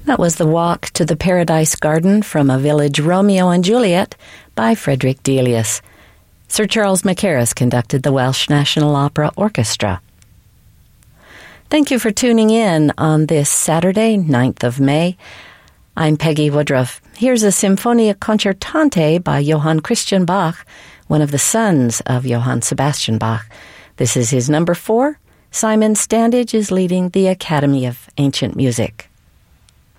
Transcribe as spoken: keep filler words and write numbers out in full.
That was The Walk to the Paradise Garden from A Village Romeo and Juliet by Frederick Delius. Sir Charles Mackerras conducted the Welsh National Opera Orchestra. Thank you for tuning in on this Saturday, ninth of May. I'm Peggy Woodruff. Here's a Symphonia Concertante by Johann Christian Bach, one of the sons of Johann Sebastian Bach. This is his number four. Simon Standage is leading the Academy of Ancient Music.